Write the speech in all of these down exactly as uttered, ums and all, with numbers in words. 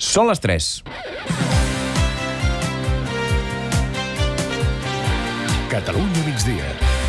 Són les tres. Catalunya migdia.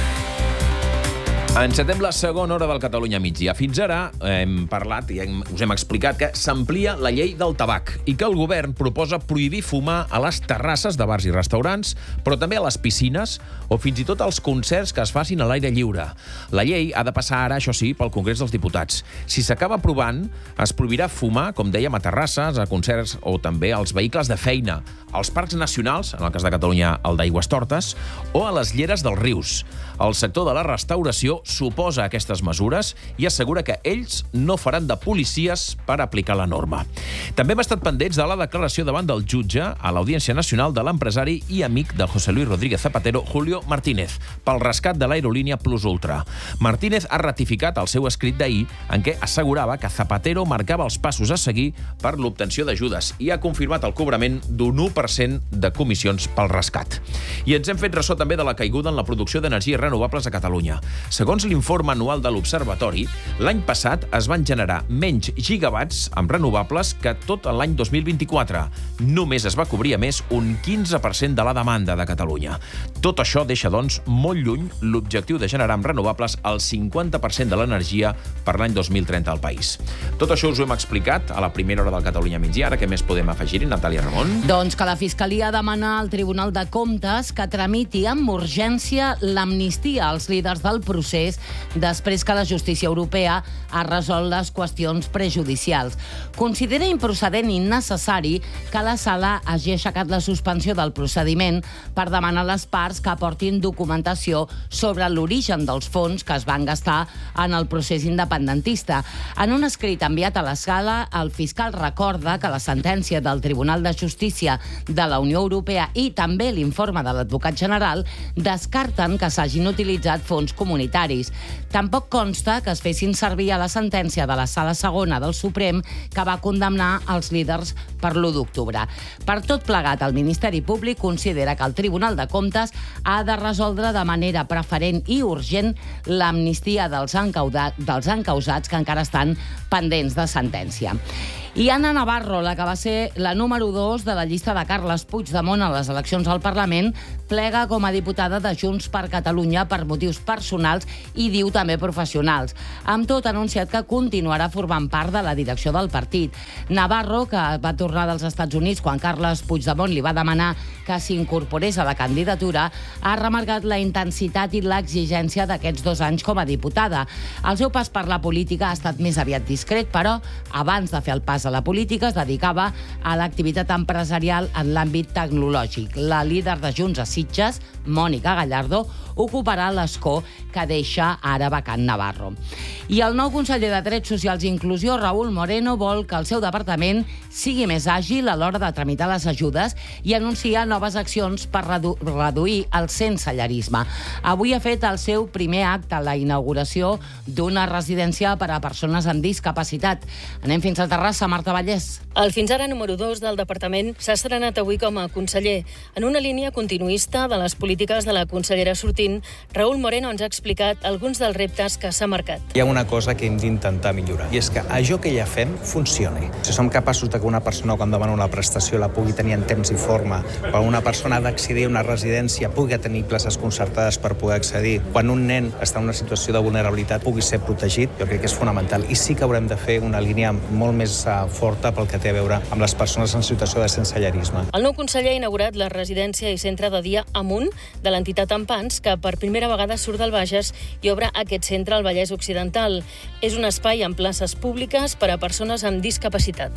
Encetem la segona hora del Catalunya migdia. Fins ara hem parlat i hem, us hem explicat que s'amplia la llei del tabac i que el govern proposa prohibir fumar a les terrasses de bars i restaurants, però també a les piscines o fins i tot als concerts que es facin a l'aire lliure. La llei ha de passar ara, això sí, pel Congrés dels Diputats. Si s'acaba aprovant, es prohibirà fumar, com dèiem, a terrasses, a concerts o també als vehicles de feina, als parcs nacionals, en el cas de Catalunya el d'Aigüestortes, o a les lleres dels rius. El sector de la restauració s'oposa a aquestes mesures i assegura que ells no faran de policies per aplicar la norma. També hem estat pendents de la declaració davant del jutge a l'Audiència Nacional de l'empresari i amic de José Luis Rodríguez Zapatero, Julio Martínez, pel rescat de l'aerolínia Plus Ultra. Martínez ha ratificat el seu escrit d'ahir en què assegurava que Zapatero marcava els passos a seguir per l'obtenció d'ajudes i ha confirmat el cobrament d'un u per cent de comissions pel rescat. I ens hem fet ressò també de la caiguda en la producció d'energies renovables a Catalunya. Segons l'informe anual de l'Observatori, l'any passat es van generar menys gigawatts amb renovables que tot l'any dos mil vint-i-quatre. Només es va cobrir a més un quinze per cent de la demanda de Catalunya. Tot això deixa, doncs, molt lluny l'objectiu de generar amb renovables el cinquanta per cent de l'energia per l'any dos mil trenta al país. Tot això us ho hem explicat a la primera hora del Catalunya migdia. Ara què més podem afegir-hi, Natàlia Ramon? Doncs que la Fiscalia demana al Tribunal de Comptes que tramiti amb urgència l'amnistia als líders del procés després que la justícia europea ha resolt les qüestions prejudicials. Considera improcedent i innecessari que la sala hagi aixecat la suspensió del procediment per demanar a les parts que aportin documentació sobre l'origen dels fons que es van gastar en el procés independentista. En un escrit enviat a la sala, el fiscal recorda que la sentència del Tribunal de Justícia de la Unió Europea i també l'informe de l'advocat general descarten que s'hagin utilitzat fons comunitaris. Tampoc consta que es fessin servir a la sentència de la Sala Segona del Suprem que va condemnar els líders per l'u d'octubre. Per tot plegat, el Ministeri Públic considera que el Tribunal de Comptes ha de resoldre de manera preferent i urgent l'amnistia dels, encauda- dels encausats que encara estan pendents de sentència. I Anna Navarro, la que va ser la número dos de la llista de Carles Puigdemont a les eleccions al Parlament, plega com a diputada de Junts per Catalunya per motius personals i diu també professionals. Amb tot, ha anunciat que continuarà formant part de la direcció del partit. Navarro, que va tornar dels Estats Units quan Carles Puigdemont li va demanar que s'incorporés a la candidatura, ha remarcat la intensitat i l'exigència d'aquests dos anys com a diputada. El seu pas per la política ha estat més aviat discret, però abans de fer el pas a la política es dedicava a l'activitat empresarial en l'àmbit tecnològic. La líder de Junts a Sitges, Mònica Gallardo, ocuparà l'escó que deixa ara vacant Navarro. I el nou conseller de Drets Socials i Inclusió, Raúl Moreno, vol que el seu departament sigui més àgil a l'hora de tramitar les ajudes i anuncia noves accions per redu- reduir el sensellarisme. Avui ha fet el seu primer acte a la inauguració d'una residència per a persones amb discapacitat. Anem fins a Terrassa, Marta Vallès. El fins ara número dos del departament s'ha estrenat avui com a conseller. En una línia continuista de les polítiques de la consellera sortint, Raúl Moreno ens ha explicat alguns dels reptes que s'ha marcat. Hi ha una cosa que hem d'intentar millorar, i és que allò que ja fem funcioni. Si som capaços de que una persona, quan demana una prestació, la pugui tenir en temps i forma, quan una persona ha d'accedir a una residència pugui tenir places concertades per poder accedir, quan un nen està en una situació de vulnerabilitat pugui ser protegit, jo crec que és fonamental. I sí que haurem de fer una línia molt més uh, forta pel que té a veure amb les persones en situació de sensellarisme. El nou conseller ha inaugurat la residència i centre de dia Amunt de l'entitat Ampans, que per primera vegada surt del Bages i obre aquest centre al Vallès Occidental. És un espai amb places públiques per a persones amb discapacitat.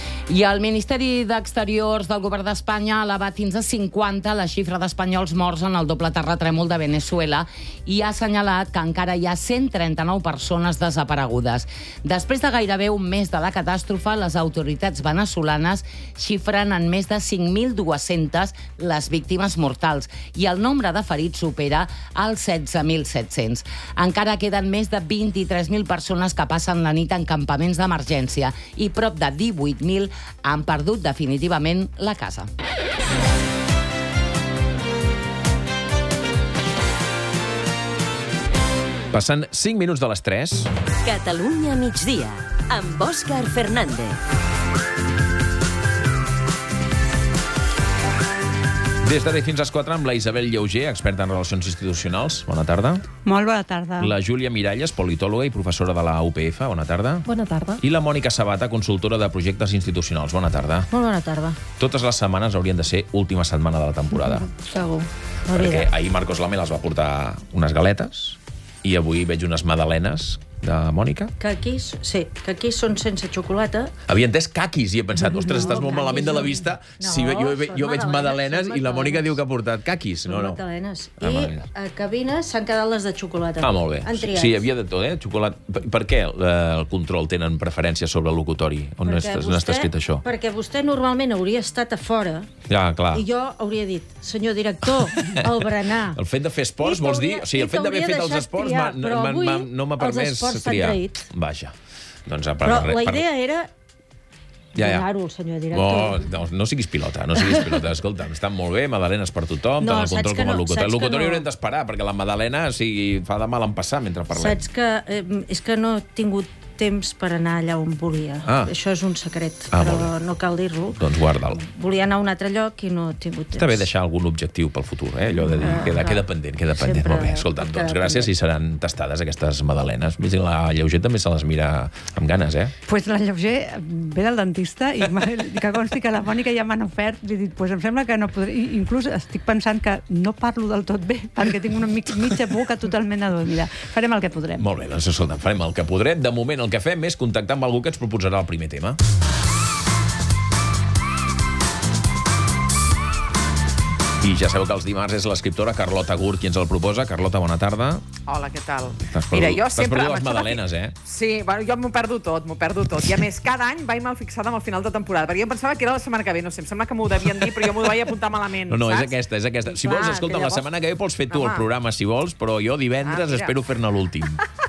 I el Ministeri d'Exteriors del Govern d'Espanya ha elevat fins a cinquanta la xifra d'espanyols morts en el doble terratrèmol de Venezuela i ha assenyalat que encara hi ha cent trenta-nou persones desaparegudes. Després de gairebé un mes de la catàstrofe, les autoritats venezolanes xifren en més de cinc mil dues-centes les víctimes mortals i el nombre de ferits supera els setze mil set-cents. Encara queden més de vint-i-tres mil persones que passen la nit en campaments d'emergència i prop de divuit mil han perdut definitivament la casa. Passant cinc minuts de les tres. Catalunya migdia, amb Òscar Fernández. Des de fins a les quatre amb la Isabel Lleuger, experta en relacions institucionals. Bona tarda. Molt bona tarda. La Júlia Miralles, politòloga i professora de la U P F. Bona tarda. Bona tarda. I la Mònica Sabata, consultora de projectes institucionals. Bona tarda. Molt bona tarda. Totes les setmanes haurien de ser última setmana de la temporada. Segur. Perquè ahir Marcos Lame les va portar unes galetes i avui veig unes magdalenes de Mònica. Que aquí, sí, que aquí són sense xocolata. Havia entès caquis i he pensat, ostres, No, estàs molt caquis malament de la no. vista. No, si jo, jo, són jo veig magdalenes són i la Mònica magdalenes. diu que ha portat caquis. Són No, no. magdalenes. Ah, I magdalenes. a cabines s'han quedat les de xocolata. Ah, molt bé. Han triat. Sí, hi havia de tot, eh? Xocolata. Per, per què eh, el control tenen preferència sobre el locutori? On no està, on està escrit això? Perquè vostè normalment hauria estat a fora Ja, clar. i jo hauria dit, senyor director, el berenar. El fet de fer esports, I vols dir? t'hauria- O sigui, el i fet d'haver t'hauria fet els deixat esports triar, m'ha- però m'ha- avui m'ha- no m'ha els permès esports s'han triar. traït. Vaja. Doncs, per, Però per, la per- idea era Ja, ja. donar-ho al senyor No, director. no, no siguis pilota, no siguis pilota. Escolta, estan molt bé, magdalenes per tothom, No, tant el saps control que com el no, locutori. saps El que locutori no. haurem d'esperar, perquè la magdalena o sigui, fa de mal en passar mentre parlem. Saps que eh, és que no he tingut temps per anar allà on volia. Ah. Això és un secret, Ah, molt però bé. no cal dir-lo. Doncs guarda'l. Volia anar a un altre lloc i no he tingut temps. Està bé deixar algun objectiu pel futur, eh? Allò de dir, Ah, queda, clar. queda pendent, queda pendent. Sempre Molt bé, escolta'm, queda doncs gràcies pendent. i seran tastades aquestes magdalenes. Vist que la Lleuger també se les mira amb ganes, eh? Pues la Lleuger ve del dentista i m'ha- que consti que la Mònica ja m'han ofert. Li he dit, pues em sembla que no podré... I inclús estic pensant que no parlo del tot bé perquè tinc una mi- mitja boca totalment adormida. Farem el que podrem. Molt bé, doncs escolta, farem el que podrem. De moment el que fem és contactar amb algú que ens proposarà el primer tema. I ja sabeu que els dimarts és l'escriptora Carlota Gurt qui ens el proposa. Carlota, bona tarda. Hola, què tal? T'has perdut, Mira, jo t'has sempre... perdut les amb això de magdalenes, fi- eh? Sí, bueno, jo m'ho perdo tot, m'ho perdo tot. I a més, cada any vaig mal fixada amb el final de temporada, perquè jo em pensava que era la setmana que ve, no sé, em sembla que m'ho devien dir, però jo m'ho vaig apuntar malament, No, no, és saps? aquesta, és aquesta. Si Clar, vols, escolta, que la llavors- setmana que ve pots fer tu el Home. programa, si vols, però jo divendres Ah, mira. espero fer-ne l'últim.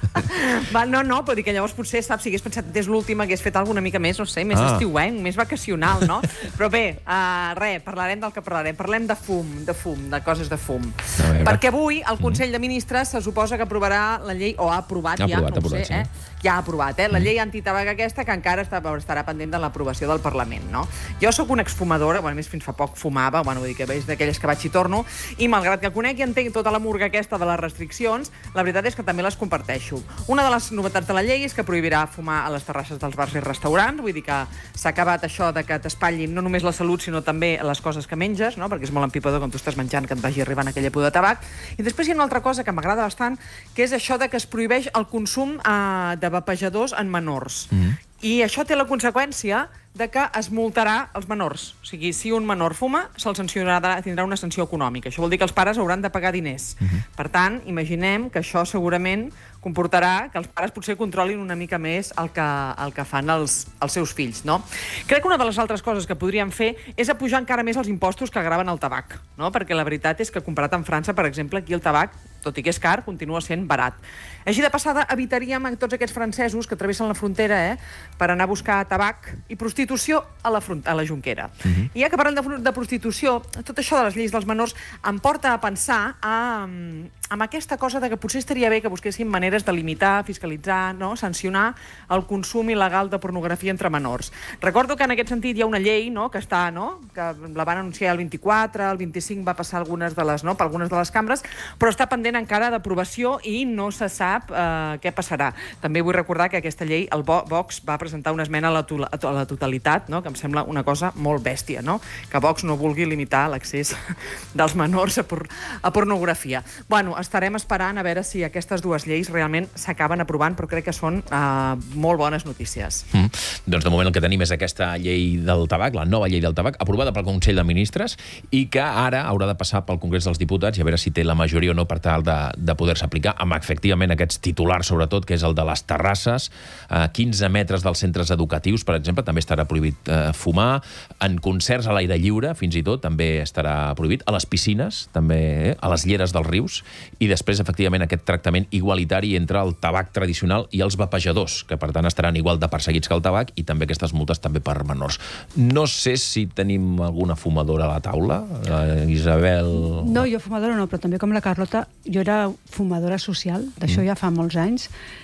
Va, no, no, però dic que llavors potser, saps, si hagués pensat des l'últim hagués fet alguna mica més, no sé, més Ah. estiuenc, més vacacional, no? Però bé, uh, res, parlarem del que parlarem. Parlem de fum, de fum, de coses de fum. A veure. Perquè avui el Consell de Ministres se suposa que aprovarà la llei, o ha aprovat Ha ja, aprovat, no ho aprovat, sé, eh? sí. Ja ha aprovat, eh? La llei antitabac aquesta, que encara està, estarà pendent de l'aprovació del Parlament, no? Jo sóc una exfumadora, bueno, a més fins fa poc fumava, bueno, vull dir que veig d'aquelles que vaig i torno, i malgrat que conec i entenc tota la murga aquesta de les restriccions, la veritat és que també les comparteixo. Una de les novetats de la llei és que prohibirà fumar a les terrasses dels bars i restaurants, vull dir que s'ha acabat això de que t'espatllin no només la salut, sinó també les coses que menges, no? Perquè és molt empipador quan tu estàs menjant que et vagi arribant aquella pudor de tabac. I després hi ha una altra cosa que m'agrada bastant, que és això de que es prohibeix el consum eh, de vapejadors en menors. Mm. I això té la conseqüència de que es multarà els menors. O sigui, si un menor fuma, se'l sancionarà, tindrà una sanció econòmica. Això vol dir que els pares hauran de pagar diners. Uh-huh. Per tant, imaginem que això segurament comportarà que els pares potser controlin una mica més el que, el que fan els, els seus fills, no? Crec que una de les altres coses que podríem fer és apujar encara més els impostos que graven el tabac, no? Perquè la veritat és que comparat amb França, per exemple, aquí el tabac, tot i que és car, continua sent barat. Així de passada, evitaríem a tots aquests francesos que travessen la frontera eh, per anar a buscar tabac i prostitució a la, front a la Jonquera. Uh-huh. I ja que parlem de, de prostitució, tot això de les lleis dels menors em porta a pensar a, amb aquesta cosa de que potser estaria bé que busquéssim maneres de limitar, fiscalitzar, no? Sancionar el consum il·legal de pornografia entre menors. Recordo que en aquest sentit hi ha una llei no? que està, no? que la van anunciar el vint-i-quatre, el vint-i-cinc va passar algunes de les, no? per algunes de les cambres, però està pendent encara d'aprovació i no se sap eh, què passarà. També vull recordar que aquesta llei, el Vox va presentar una esmena a la, a la totalitat, no? que em sembla una cosa molt bèstia, no? que Vox no vulgui limitar l'accés dels menors a, por a pornografia. Bueno, estarem esperant a veure si aquestes dues lleis realment s'acaben aprovant, però crec que són eh, molt bones notícies. Mm. Doncs de moment el que tenim és aquesta llei del tabac, la nova llei del tabac, aprovada pel Consell de Ministres i que ara haurà de passar pel Congrés dels Diputats i a veure si té la majoria o no per tal de, de poder-se aplicar, amb efectivament aquests titulars, sobretot, que és el de les terrasses, a quinze metres dels centres educatius, per exemple, també estarà prohibit eh, fumar, en concerts a l'aire lliure, fins i tot, també estarà prohibit, a les piscines, també, eh, a les lleres dels rius, i després, efectivament, aquest tractament igualitari entre el tabac tradicional i els vapejadors, que, per tant, estaran igual de perseguits que el tabac, i també aquestes multes també per menors. No sé si tenim alguna fumadora a la taula, eh, Isabel... No, jo fumadora no, però també com la Carlota, jo era fumadora social, d'això mm. ja fa molts anys.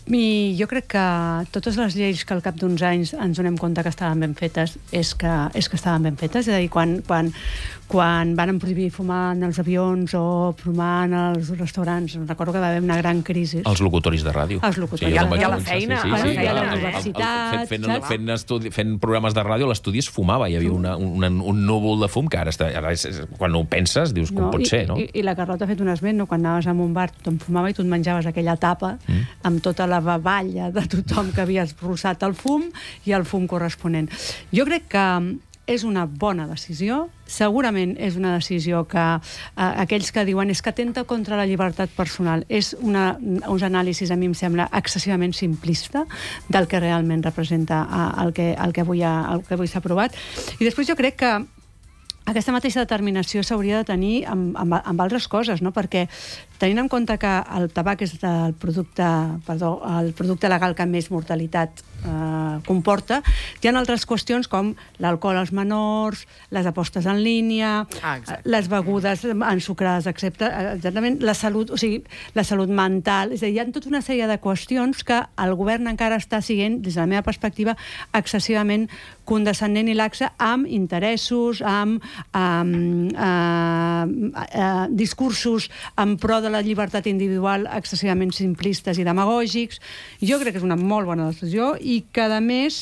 I jo crec que totes les lleis que al cap d'uns anys ens donem compte que estaven ben fetes és que, és que estaven ben fetes. És a dir, quan, quan, quan van prohibir fumar en els avions o fumar en els restaurants, recordo que va haver una gran crisi. Els locutoris de ràdio. Els locutoris. I a, de i a ràdio. la feina. Sí, Bueno, sí, i a la el- el- universitat, el- fent, saps? fent, estudi, fent programes de ràdio, l'estudi es fumava, hi havia una, un, un núvol de fum que ara, està, ara és, és, quan ho penses dius com pot i, ser, no? I, I la Carlota ha fet un esment, no? Quan anaves a un bar, tothom fumava i tu et menjaves aquella tapa mm. amb tota la bavalla de tothom que havies rossat el fum i el fum corresponent. Jo crec que és una bona decisió, segurament és una decisió que eh, aquells que diuen és que atenta contra la llibertat personal, és una, uns anàlisis, a mi em sembla, excessivament simplista del que realment representa eh, el que, el que avui ha- el que avui s'ha aprovat. I després jo crec que aquesta mateixa determinació s'hauria de tenir amb, amb, amb altres coses, no? Perquè tenint en compte que el tabac és el producte, perdó, el producte legal que més mortalitat eh, comporta, hi ha altres qüestions com l'alcohol als menors, les apostes en línia, Ah, exacte. les begudes ensucrades, excepte, exactament, la salut, o sigui, la salut mental. És a dir, hi ha tota una sèrie de qüestions que el govern encara està siguent, des de la meva perspectiva, excessivament condescendent i laxa amb interessos, amb um, uh, uh, discursos en pro de la llibertat individual excessivament simplistes i demagògics. Jo crec que és una molt bona decisió i que, a més,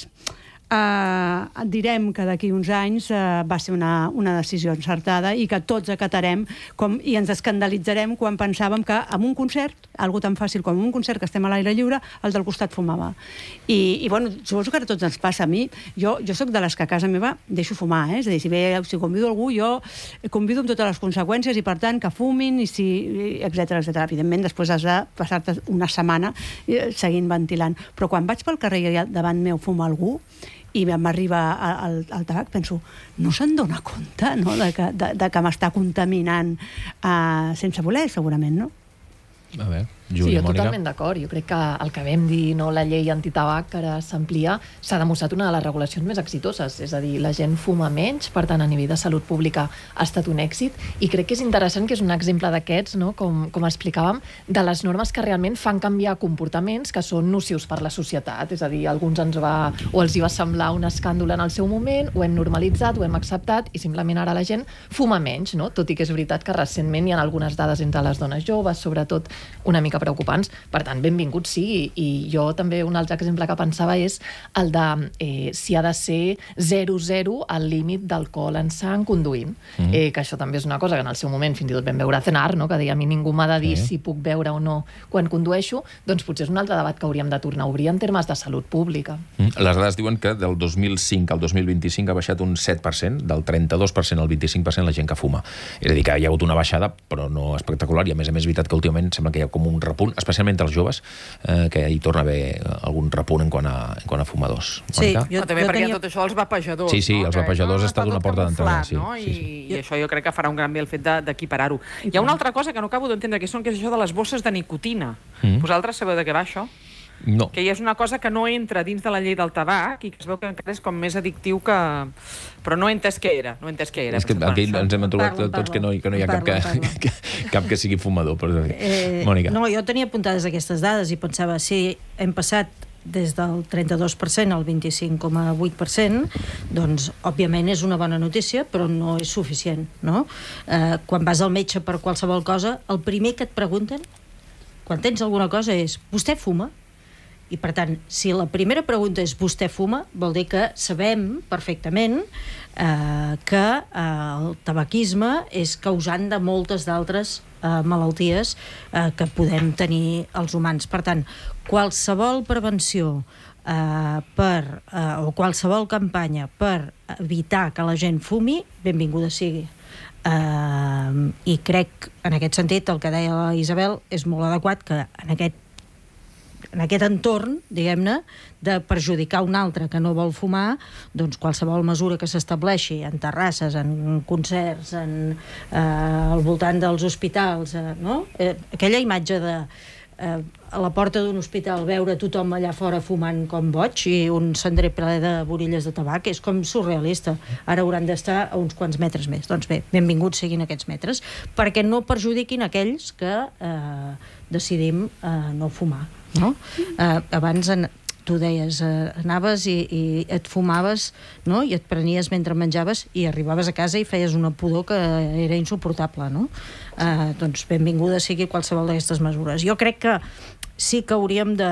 Uh, direm que d'aquí uns anys uh, va ser una, una decisió encertada i que tots acatarem com, i ens escandalitzarem quan pensàvem que en un concert, algo tan fàcil com un concert que estem a l'aire lliure, el del costat fumava. I, i bueno, suposo que a tots ens passa. A mi, jo, jo sóc de les que a casa meva deixo fumar, eh? És a dir, si, ve, si convido algú, jo convido amb totes les conseqüències i, per tant, que fumin, i si, etcètera, etcètera. Evidentment, després has de passar-te una setmana eh, seguint ventilant. Però quan vaig pel carrer i davant meu fuma algú, i m'arriba al, al tabac, penso, no se'n dona compte, no?, de que, de, de que m'està contaminant uh, sense voler, segurament, no? A veure, Sí, Júlia, jo Mònica. totalment d'acord. Jo crec que el que vam dir, no, la llei antitabac, que ara s'amplia, s'ha demostrat una de les regulacions més exitoses. És a dir, la gent fuma menys, per tant, a nivell de salut pública ha estat un èxit, i crec que és interessant que és un exemple d'aquests, no, com, com explicàvem, de les normes que realment fan canviar comportaments que són nocius per la societat. És a dir, alguns ens va, o els hi va semblar un escàndol en el seu moment, ho hem normalitzat, ho hem acceptat, i simplement ara la gent fuma menys, no? Tot i que és veritat que recentment hi ha algunes dades entre les dones joves, sobretot una mica preocupants. Per tant, benvingut sigui. I jo també un altre exemple que pensava és el de eh, si ha de ser zero zero el límit d'alcohol en sang conduint. Mm. Eh, que això també és una cosa que en el seu moment fins i tot vam veure a Cenar, no? Que deia, a mi ningú m'ha de dir sí. si puc beure o no quan condueixo. Doncs potser és un altre debat que hauríem de tornar a obrir en termes de salut pública. Mm. Les dades diuen que del dos mil cinc al dos mil vint-i-cinc ha baixat un set per cent, del trenta-dos per cent al vint-i-cinc per cent la gent que fuma. És a dir, que hi ha hagut una baixada, però no espectacular, i a més a més és veritat que últimament sembla que hi ha com un repunt, especialment els joves, eh, que hi torna a haver algun repunt en quant a, en quant a fumadors. Sí, Mònica? jo, Però també jo perquè tenia... tot això dels vapejadors. Sí, sí, no? els vapejadors Que ha estat tot una porta d'entrada, camuflat, sí, no? I, sí, sí. I això jo crec que farà un gran bé el fet de- d'equiparar-ho. Hi ha una altra cosa que no acabo d'entendre, que són que és això de les bosses de nicotina. Mm. Vosaltres sabeu de què va això? No. Que hi és una cosa que no entra dins de la llei del tabac i que es veu que encara és com més addictiu que... Però no he entès què era. No he entès què era. És que Però, aquí això- ens hem trobat Parla, tots que no, que no hi ha parla, cap, que, parla. que, cap que sigui fumador. Però... Eh, Mònica. no, jo tenia apuntades aquestes dades i pensava, si hem passat des del trenta-dos per cent al vint-i-cinc coma vuit per cent, doncs, òbviament, és una bona notícia, però no és suficient, no? Eh, quan vas al metge per qualsevol cosa, el primer que et pregunten, quan tens alguna cosa, és vostè fuma? I, per tant, si la primera pregunta és vostè fuma, vol dir que sabem perfectament eh, que eh, el tabaquisme és causant de moltes d'altres eh, malalties eh, que podem tenir els humans. Per tant, qualsevol prevenció eh, per, eh, o qualsevol campanya per evitar que la gent fumi, benvinguda sigui. Uh, i crec, en aquest sentit, el que deia la Isabel és molt adequat, que en aquest en aquest entorn, diguem-ne, de perjudicar un altre que no vol fumar, doncs qualsevol mesura que s'estableixi en terrasses, en concerts, en, eh, al voltant dels hospitals, eh, no? Eh, aquella imatge de eh, a la porta d'un hospital veure tothom allà fora fumant com boig i un cendrer ple de borilles de tabac és com surrealista. Ara hauran d'estar a uns quants metres més. Doncs bé, benvinguts siguin aquests metres, perquè no perjudiquin aquells que eh, decidim eh, no fumar. no? Eh, abans en, tu deies, eh, anaves i, i et fumaves, no? I et prenies mentre menjaves i arribaves a casa i feies una pudor que era insuportable, no? Eh, doncs benvinguda sigui qualsevol d'aquestes mesures. Jo crec que sí que hauríem de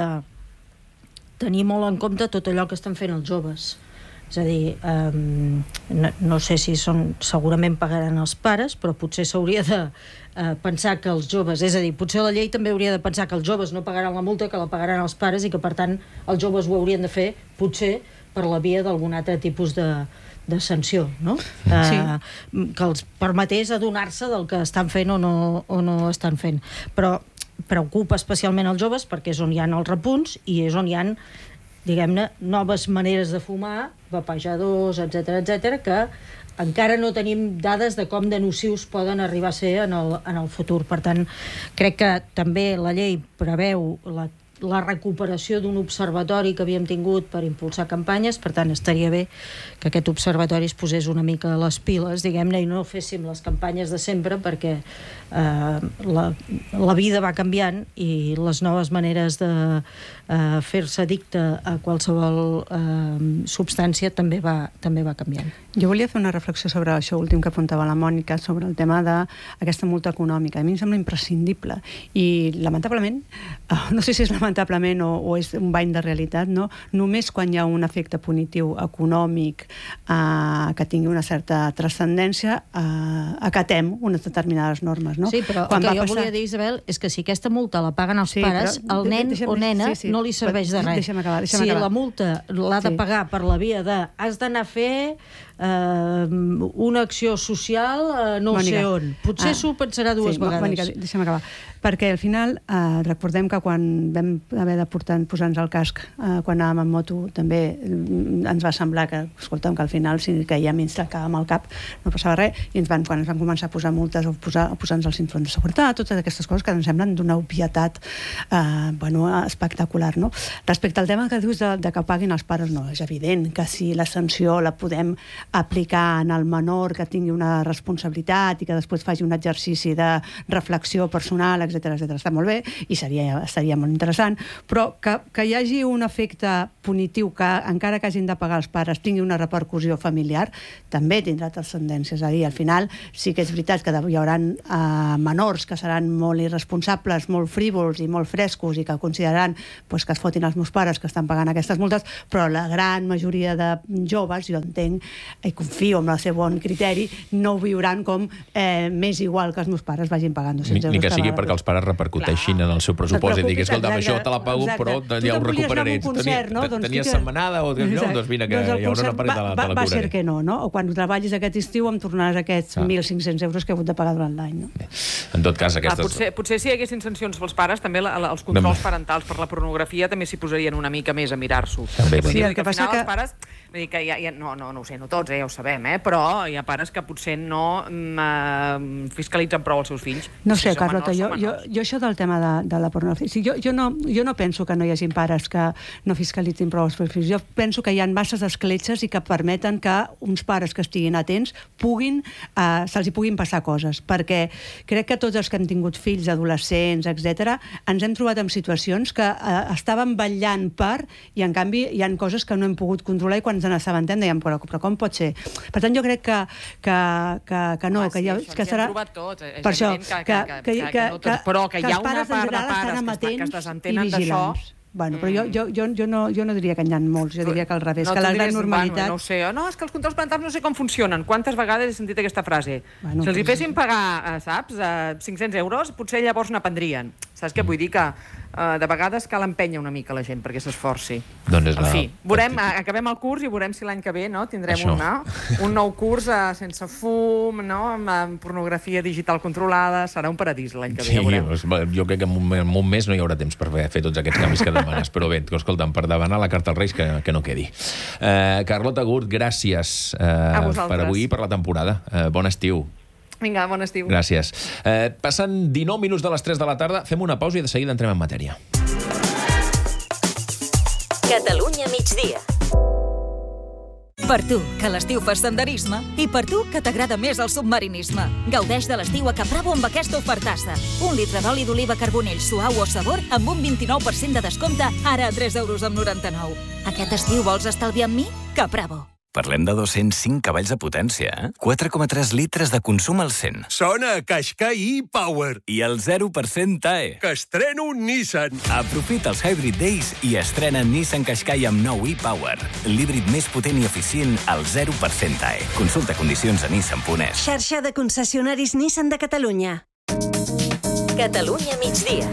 tenir molt en compte tot allò que estan fent els joves. És a dir, um, no, no sé si són, segurament pagaran els pares, però potser s'hauria de uh, pensar que els joves, és a dir, potser la llei també hauria de pensar que els joves no pagaran la multa, que la pagaran els pares i que, per tant, els joves ho haurien de fer, potser, per la via d'algun altre tipus de, de sanció, no? Sí. Uh, que els permetés adonar-se del que estan fent o no, o no estan fent. Però preocupa especialment els joves perquè és on hi ha els repunts i és on hi ha, diguem-ne, noves maneres de fumar, vapejadors, etcètera, etcètera, que encara no tenim dades de com de nocius poden arribar a ser en el, en el futur. Per tant, crec que també la llei preveu la la recuperació d'un observatori que havíem tingut per impulsar campanyes, per tant estaria bé que aquest observatori es posés una mica a les piles, diguem-ne, i no féssim les campanyes de sempre, perquè eh, la, la vida va canviant i les noves maneres de eh, fer-se addicte a qualsevol eh, substància també va, també va canviant. Jo volia fer una reflexió sobre això últim que apuntava la Mònica, sobre el tema d'aquesta multa econòmica. A mi em sembla imprescindible i, lamentablement, no sé si és lamentablement o, o és un bany de realitat, no? Només quan hi ha un efecte punitiu econòmic eh, que tingui una certa transcendència eh, acatem unes determinades normes, no? Sí, però quan el que jo passar... volia dir, Isabel, és que si aquesta multa la paguen els sí, pares, però, el nen deixa'm, o nena sí, sí, no li serveix de res. Deixa'm acabar, deixa'm si acabar. La multa l'ha de sí. pagar per la via de has d'anar a fer Uh, una acció social uh, no Mònica, sé on. Potser ah, s'ho pensarà dues sí, vegades. Mònica, deixa'm acabar. Perquè al final uh, recordem que quan vam haver de portar, posar-nos el casc uh, quan anàvem en moto també ens va semblar que, escolta'm, que al final si caiem i ens tracàvem al cap no passava res i ens van, quan ens van començar a posar multes o posar, a posar-nos el cinturó de seguretat, totes aquestes coses que ens semblen d'una obvietat uh, bueno, espectacular, no? Respecte al tema que dius de, de que paguin els pares, no, és evident que si la sanció la podem aplicar en el menor que tingui una responsabilitat i que després faci un exercici de reflexió personal, etcètera, etcètera. Està molt bé i seria, estaria molt interessant, però que, que hi hagi un efecte punitiu que encara que hagin de pagar els pares tingui una repercussió familiar, també tindrà transcendències. És a dir, al final sí que és veritat que hi haurà eh, menors que seran molt irresponsables, molt frívols i molt frescos i que consideraran pues, que es fotin els meus pares que estan pagant aquestes multes, però la gran majoria de joves, jo entenc, i confio en el seu bon criteri, no ho viuran com eh, més igual que els meus pares vagin pagant dos-cents euros. Ni que sigui perquè els pares repercuteixin en el seu pressupost i diguin, escolta, això te la pago, però ja ho recuperaré. Tenies setmanada o no? Doncs mira, que hi haurà una part de la curaré. Va ser que no, no? O quan treballis aquest estiu em tornaràs aquests mil cinc-cents euros que he hagut de pagar durant l'any, no? En tot cas, aquestes... Potser, potser si hi haguessin sancions pels pares, també la, els controls parentals per la pornografia també s'hi posarien una mica més a mirar-s'ho. Sí, el que passa que... Els pares, vull dir que ja, ja, no, no, no ho sé, no tots, eh, ja ho sabem, eh, però hi ha pares que potser no mm, fiscalitzen prou els seus fills. No sé, si Carlota, jo, jo, jo això del tema de, de la pornografia... Sí, jo, jo, no, jo no penso que no hi hagi pares que no fiscalitzin prou els seus fills. Jo penso que hi ha masses escletxes i que permeten que uns pares que estiguin atents puguin, eh, se'ls hi puguin passar coses, perquè crec que tots els que hem tingut fills, adolescents, etcètera, ens hem trobat en situacions que eh, estàvem vetllant per i en canvi hi ha coses que no hem pogut controlar i quan ens n'assabentem dèiem, però, però com pot ser? Per tant, jo crec que, que, que, que no, ah, sí, que, ha, que serà... Tot. És per això, que, que, que, que, que, que, no tot, però que, que hi ha una part de pares que, que es desentenen d'això. Bueno, però jo, jo, jo, jo, no, jo no diria que n'hi ha molts, jo diria que al revés, no, que la gran normalitat... Bueno, no sé, no, és que els controls parentals no sé com funcionen. Quantes vegades he sentit aquesta frase? Bueno, si els hi fessin pagar, saps, cinc-cents euros, potser llavors n'aprendrien. Saps què vull dir? Que uh, de vegades cal empènyer una mica la gent perquè s'esforci. Doncs és en fi, veurem, acabem el curs i veurem si l'any que ve no, tindrem una, un nou curs uh, sense fum, no, amb, amb pornografia digital controlada. Serà un paradís l'any que ve, sí, ja veurem. Jo crec que en un, en un mes no hi haurà temps per fer tots aquests canvis que demanes, però bé, escolta'm, per demanar la carta als Reis que, que no quedi. Uh, Carlota Gurt, gràcies uh, per avui i per la temporada. Uh, bon estiu. Vinga, bon estiu. Gràcies. Eh, passen dinou minuts de les tres de la tarda, fem una pausa i de seguida entrem en matèria. Catalunya migdia. Per Per tu, que a l'estiu fas senderisme, i per tu, que t'agrada més el submarinisme. Gaudeix de l'estiu a Caprabo amb aquesta ofertassa. Un litre d'oli d'oliva Carbonell suau o sabor amb un vint-i-nou per cent de descompte, ara a tres euros amb noranta-nou. Aquest estiu vols estalviar amb mi? Caprabo. Parlem de dos-cents cinc cavalls de potència, eh? quatre coma tres litres de consum al cent. Sona Qashqai e-Power. I el zero per cent T A E. Que estreno un Nissan. Aprofita els Hybrid Days i estrena Nissan Qashqai amb nou e-Power. L'híbrid més potent i eficient al zero per cent T A E. Consulta condicions a nissan punt es. Xarxa de concessionaris Nissan de Catalunya. Catalunya migdia.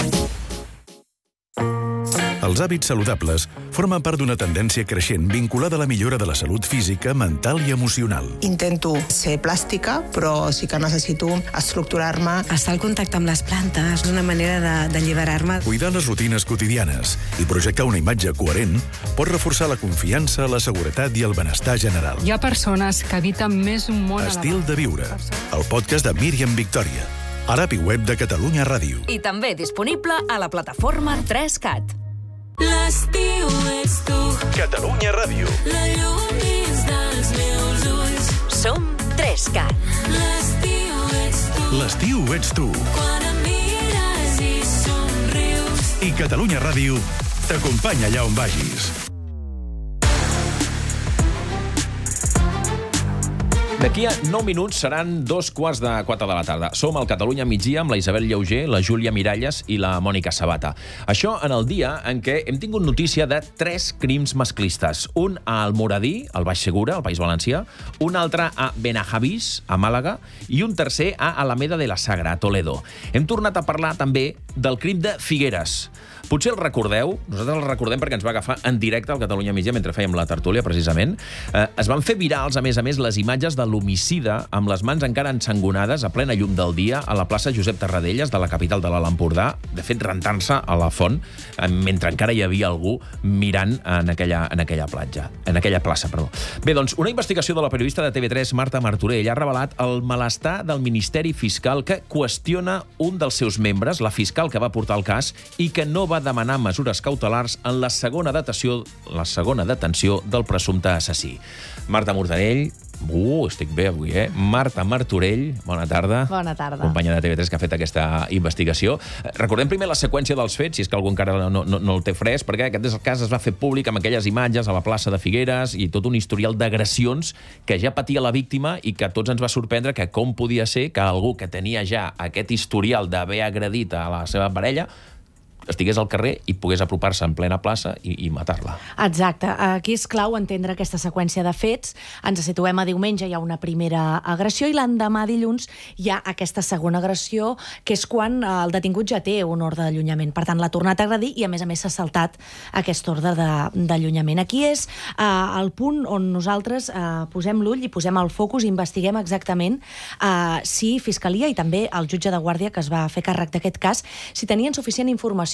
Els hàbits saludables formen part d'una tendència creixent vinculada a la millora de la salut física, mental i emocional. Intento ser plàstica, però sí que necessito estructurar-me. Estar al contacte amb les plantes és una manera de- d'alliberar-me. Cuidar les rutines quotidianes i projectar una imatge coherent pot reforçar la confiança, la seguretat i el benestar general. Hi ha persones que habiten més un món Estil de viure, el podcast de Míriam Victòria, a l'app i web de Catalunya Ràdio. I també disponible a la plataforma tres cat. L'estiu ets tu. Catalunya Ràdio. La llum dins dels meus ulls. Som tres cat. L'estiu ets tu. L'estiu ets tu. Quan em mires i somrius. I Catalunya Ràdio t'acompanya allà on vagis. D'aquí a nou minuts seran dos quarts de quatre de la tarda. Som al Catalunya migdia amb la Isabel Llauger, la Júlia Miralles i la Mònica Sabata. Això en el dia en què hem tingut notícia de tres crims masclistes. Un a Almoradí, al Baix Segura, al País Valencià, un altre a Benajavís, a Màlaga, i un tercer a Alameda de la Sagra, a Toledo. Hem tornat a parlar també del crim de Figueres. Potser el recordeu, nosaltres el recordem perquè ens va agafar en directe al Catalunya migdia mentre fèiem la tertúlia, precisament. Eh, es van fer virals, a més a més, les imatges de l'homicida amb les mans encara ensangonades a plena llum del dia a la plaça Josep Tarradellas de la capital de l'Alt Empordà, de fet rentant-se a la font eh, mentre encara hi havia algú mirant en aquella, en aquella platja, en aquella plaça, perdó. Bé, doncs, una investigació de la periodista de T V tres, Marta Martorell, ha revelat el malestar del Ministeri Fiscal que qüestiona un dels seus membres, la fiscal que va portar el cas, i que no va demanar mesures cautelars en la segona detenció, la segona detenció del presumpte assassí. Marta Martorell, uh, estic bé avui, eh? Marta Martorell, bona tarda. Bona tarda. Companya de T V tres que ha fet aquesta investigació. Recordem primer la seqüència dels fets, si és que algú encara no, no, no el té fresc, perquè aquest cas es va fer públic amb aquelles imatges a la plaça de Figueres i tot un historial d'agressions que ja patia la víctima i que a tots ens va sorprendre que com podia ser que algú que tenia ja aquest historial d'haver agredit a la seva parella estigués al carrer i pogués apropar-se en plena plaça i, i matar-la. Exacte. Aquí és clau entendre aquesta seqüència de fets. Ens situem a diumenge, hi ha una primera agressió i l'endemà dilluns hi ha aquesta segona agressió, que és quan el detingut ja té un ordre d'allunyament. Per tant, l'ha tornat a agredir i, a més a més, s'ha saltat aquest ordre d'allunyament. Aquí és eh, el punt on nosaltres eh, posem l'ull i posem el focus i investiguem exactament eh, si Fiscalia i també el jutge de guàrdia que es va fer càrrec d'aquest cas, si tenien suficient informació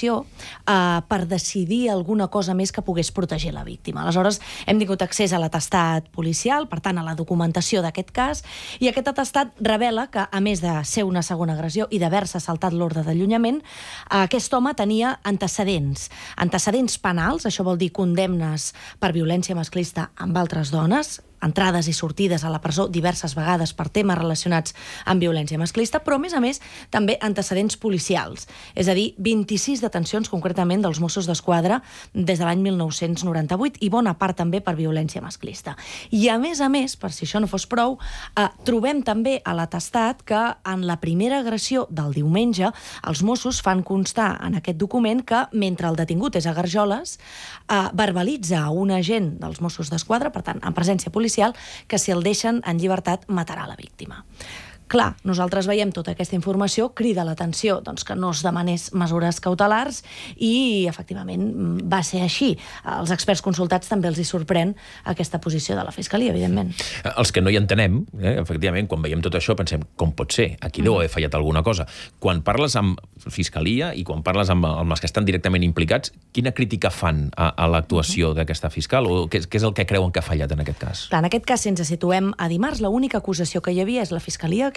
Uh, per decidir alguna cosa més que pogués protegir la víctima. Aleshores, hem tingut accés a l'atestat policial, per tant, a la documentació d'aquest cas, i aquest atestat revela que, a més de ser una segona agressió i d'haver-se saltat l'ordre d'allunyament, uh, aquest home tenia antecedents. Antecedents penals, això vol dir condemnes per violència masclista amb altres dones, entrades i sortides a la presó diverses vegades per temes relacionats amb violència masclista, però, a més a més, també antecedents policials. És a dir, vint-i-sis detencions, concretament, dels Mossos d'Esquadra des de l'any mil nou-cents noranta-vuit i bona part també per violència masclista. I, a més a més, per si això no fos prou, eh, trobem també a l'atestat que en la primera agressió del diumenge els Mossos fan constar en aquest document que, mentre el detingut és a Garjoles, eh, verbalitza a un agent dels Mossos d'Esquadra, per tant, en presència policial, que si el deixen en llibertat matarà la víctima. Clar, nosaltres veiem tota aquesta informació, crida l'atenció doncs, que no es demanés mesures cautelars i, efectivament, va ser així. Els experts consultats també els hi sorprèn aquesta posició de la Fiscalia, evidentment. Els que no hi entenem, eh, efectivament, quan veiem tot això pensem, com pot ser? Aquí deu haver fallat alguna cosa. Quan parles amb Fiscalia i quan parles amb, amb els que estan directament implicats, quina crítica fan a, a l'actuació d'aquesta fiscal? O què, què és el que creuen que ha fallat en aquest cas? Clar, en aquest cas, si ens situem a dimarts, l'única acusació que hi havia és la Fiscalia, que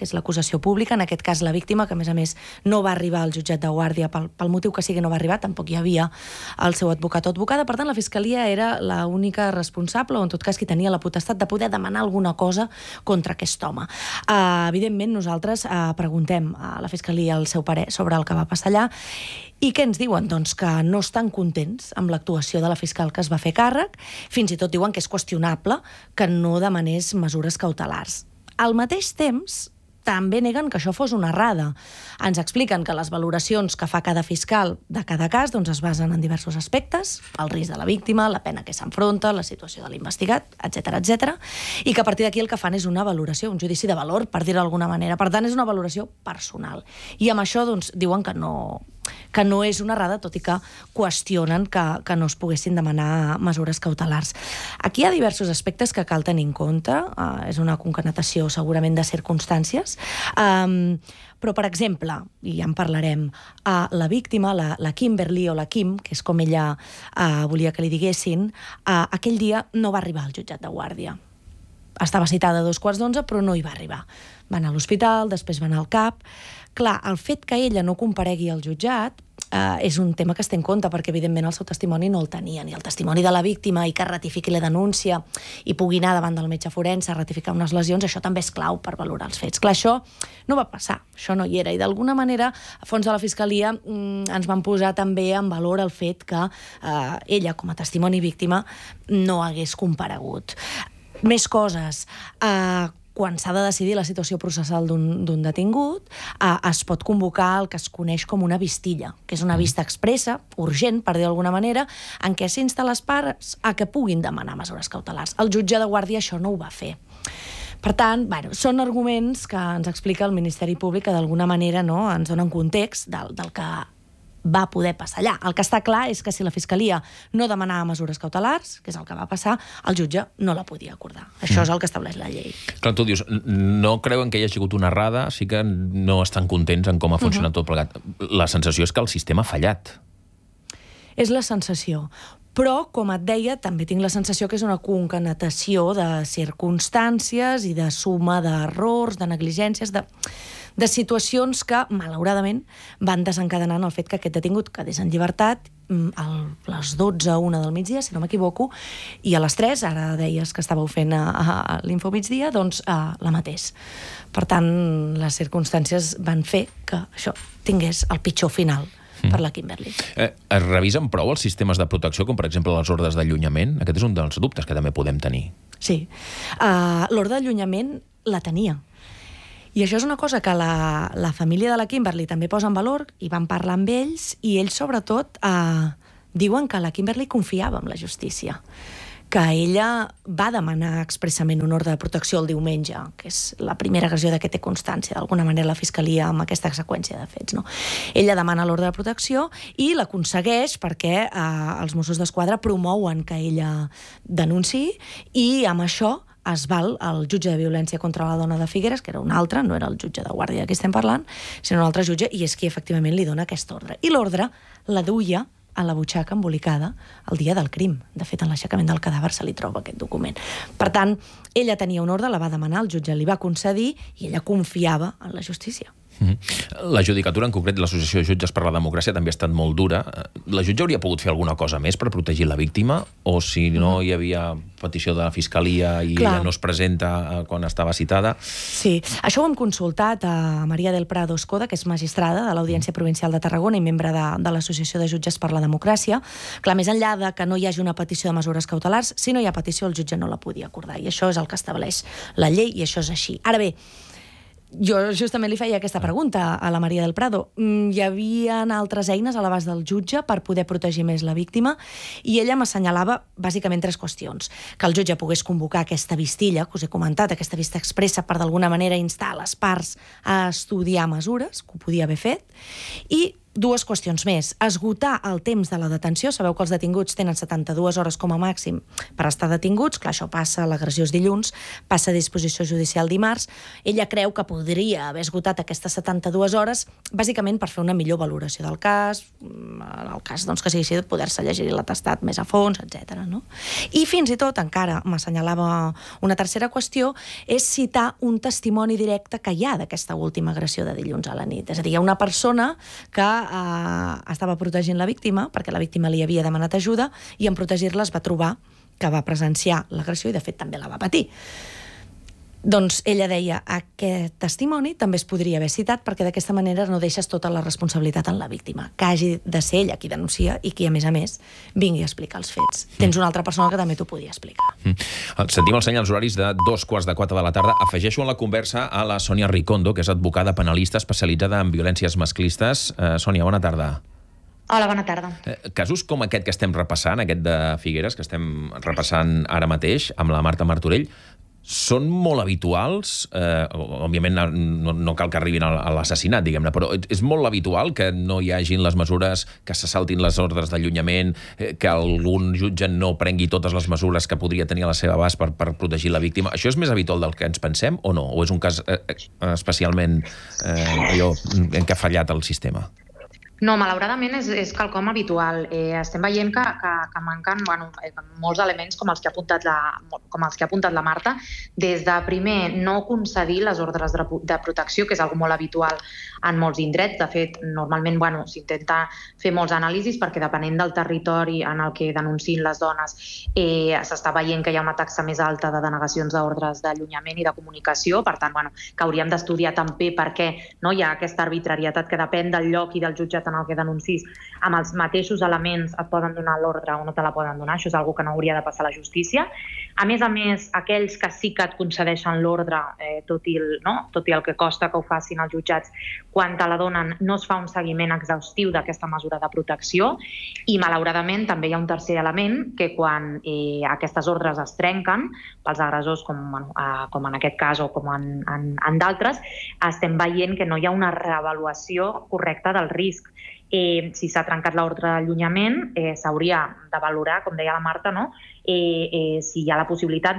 que és l'acusació pública, en aquest cas la víctima, que a més a més no va arribar al jutjat de guàrdia pel, pel motiu que sigui no va arribar, tampoc hi havia el seu advocat o advocada, per tant la Fiscalia era l'única responsable, o en tot cas qui tenia la potestat de poder demanar alguna cosa contra aquest home. Uh, evidentment nosaltres uh, preguntem a la Fiscalia el seu parer sobre el que va passar allà. I què ens diuen? Doncs que no estan contents amb l'actuació de la fiscal que es va fer càrrec, fins i tot diuen que és qüestionable que no demanés mesures cautelars. Al mateix temps, també neguen que això fos una errada. Ens expliquen que les valoracions que fa cada fiscal de cada cas doncs es basen en diversos aspectes, el risc de la víctima, la pena que s'enfronta, la situació de l'investigat, etcètera, etcètera, i que a partir d'aquí el que fan és una valoració, un judici de valor, per dir-ho d'alguna manera. Per tant, és una valoració personal. I amb això doncs, diuen que no, que no és una errada, tot i que qüestionen que, que no es poguessin demanar mesures cautelars. Aquí hi ha diversos aspectes que cal tenir en compte. Uh, és una concatenació segurament de circumstàncies. Um, però, per exemple, i ja en parlarem, uh, la víctima, la, la Kimberly o la Kim, que és com ella uh, volia que li diguessin, uh, aquell dia no va arribar al jutjat de guàrdia. Estava citada a dos quarts d'onze, però no hi va arribar. Va anar a l'hospital, després va anar al CAP. Clar, el fet que ella no comparegui al jutjat eh, és un tema que es té en compte, perquè evidentment el seu testimoni no el tenia, ni el testimoni de la víctima, i que ratifiqui la denúncia i pugui anar davant del metge forense a ratificar unes lesions, això també és clau per valorar els fets. Clar, això no va passar, això no hi era, i d'alguna manera, a fons de la Fiscalia, mm, ens van posar també en valor el fet que eh, ella, com a testimoni víctima, no hagués comparegut. Més coses. Eh, quan s'ha de decidir la situació processal d'un detingut, eh, es pot convocar el que es coneix com una vistilla, que és una vista expressa, urgent, per dir d'alguna manera, en què s'insta les parts a que puguin demanar mesures cautelars. El jutge de guàrdia això no ho va fer. Per tant, bueno, són arguments que ens explica el Ministeri Públic, que d'alguna manera no, ens donen context del, del que va poder passar allà. El que està clar és que si la Fiscalia no demanava mesures cautelars, que és el que va passar, el jutge no la podia acordar. Això mm. és el que estableix la llei. Clar, tu dius, no creuen que hi hagi hagut una errada, sí que no estan contents en com ha funcionat uh-huh. tot plegat. La sensació és que el sistema ha fallat. És la sensació. Però, com et deia, també tinc la sensació que és una concatenació de circumstàncies i de suma d'errors, de negligències, de... de situacions que, malauradament, van desencadenant el fet que aquest detingut quedés en llibertat a les dotze o una del migdia, si no m'equivoco, i a les tres, ara deies que estàveu fent a, a l'Info Migdia, doncs a, la matés. Per tant, les circumstàncies van fer que això tingués el pitjor final per la Kimberly. Eh, es revisen prou els sistemes de protecció, com per exemple les ordres d'allunyament? Aquest és un dels dubtes que també podem tenir. Sí. Uh, l'ordre d'allunyament la tenia. I això és una cosa que la, la família de la Kimberly també posa en valor, i van parlar amb ells, i ells, sobretot, eh, diuen que la Kimberly confiava en la justícia, que ella va demanar expressament un ordre de protecció el diumenge, que és la primera agressió de què té constància, d'alguna manera, la Fiscalia amb aquesta seqüència de fets. No? Ella demana l'ordre de protecció i l'aconsegueix perquè eh, els Mossos d'Esquadra promouen que ella denunciï, i amb això es val el jutge de violència contra la dona de Figueres, que era un altre, no era el jutge de guàrdia de qui estem parlant, sinó un altre jutge, i és qui efectivament li dona aquest ordre. I l'ordre la duia a la butxaca embolicada el dia del crim. De fet, en l'aixecament del cadàver se li troba aquest document. Per tant, ella tenia un ordre, la va demanar, el jutge li va concedir, i ella confiava en la justícia. Mm-hmm. La judicatura, en concret l'Associació de Jutges per la Democràcia, també ha estat molt dura. La jutge hauria pogut fer alguna cosa més per protegir la víctima? O si no hi havia petició de la Fiscalia i Clar. ella no es presenta quan estava citada? Sí, això ho hem consultat a Maria del Prado Escoda, que és magistrada de l'Audiència Provincial de Tarragona i membre de, de l'Associació de Jutges per la Democràcia. Clar, més enllà de que no hi hagi una petició de mesures cautelars, si no hi ha petició, el jutge no la podia acordar, i això és el que estableix la llei, i això és així. Ara bé, jo justament li feia aquesta pregunta a la Maria del Prado. Hi havia altres eines a l'abast del jutge per poder protegir més la víctima, i ella m'assenyalava bàsicament tres qüestions. Que el jutge pogués convocar aquesta vistilla, que us he comentat, aquesta vista expressa per d'alguna manera instar les parts a estudiar mesures, que ho podia haver fet, i dues qüestions més. Esgotar el temps de la detenció. Sabeu que els detinguts tenen setanta-dues hores com a màxim per estar detinguts. Clar, això passa, l'agressió és dilluns, passa a disposició judicial dimarts. Ella creu que podria haver esgotat aquestes setanta-dues hores bàsicament per fer una millor valoració del cas, en el cas doncs, que sigui així, de poder-se llegir l'atestat més a fons, etcètera. No? I fins i tot, encara m'assenyalava una tercera qüestió, és citar un testimoni directe que hi ha d'aquesta última agressió de dilluns a la nit. És a dir, hi ha una persona que eh, estava protegint la víctima, perquè la víctima li havia demanat ajuda, i en protegir-la es va trobar que va presenciar l'agressió i, de fet, també la va patir. Doncs ella deia, aquest testimoni també es podria haver citat perquè d'aquesta manera no deixes tota la responsabilitat en la víctima, que hagi de ser ella qui denuncia i qui, a més a més, vingui a explicar els fets. Mm. Tens una altra persona que també t'ho podia explicar. Mm. Sentim el senyal als horaris de dos quarts de quatre de la tarda. Afegeixo en la conversa a la Sònia Ricondo, que és advocada penalista especialitzada en violències masclistes. Eh, Sònia, bona tarda. Hola, bona tarda. Eh, casos com aquest que estem repassant, aquest de Figueres, que estem repassant ara mateix, amb la Marta Martorell, són molt habituals, eh, òbviament no, no cal que arribin a l'assassinat, diguem-ne, però és molt habitual que no hi hagin les mesures, que se saltin les ordres d'allunyament, eh, que algun jutge no prengui totes les mesures que podria tenir a la seva abast per, per protegir la víctima. Això és més habitual del que ens pensem o no? O és un cas eh, especialment eh, allò en què ha fallat el sistema? No, malauradament és, és quelcom habitual. Eh, estem veient que, que, que manquen bueno, eh, molts elements com els, que ha apuntat la, com els que ha apuntat la Marta, des de, primer, no concedir les ordres de, de protecció, que és algo molt habitual en molts indrets. De fet, normalment bueno, s'intenta fer molts anàlisis perquè depenent del territori en el que denunciïn les dones eh, s'està veient que hi ha una taxa més alta de denegacions d'ordres d'allunyament i de comunicació. Per tant, bueno, que hauríem d'estudiar també per què no, hi ha aquesta arbitrarietat que depèn del lloc i del jutjat en el que denuncis, amb els mateixos elements et poden donar l'ordre o no te la poden donar. Això és una cosa que no hauria de passar a la justícia. A més a més, aquells que sí que et concedeixen l'ordre, eh, tot, i el, no? tot i el que costa que ho facin els jutjats, quan te la donen no es fa un seguiment exhaustiu d'aquesta mesura de protecció i, malauradament, també hi ha un tercer element que quan eh, aquestes ordres es trenquen pels agressors, com, bueno, eh, com en aquest cas o com en, en, en d'altres, estem veient que no hi ha una reavaluació correcta del risc. Eh, si s'ha trencat l'ordre d'allunyament, eh, s'hauria de valorar, com deia la Marta, no? eh, eh, si hi ha la possibilitat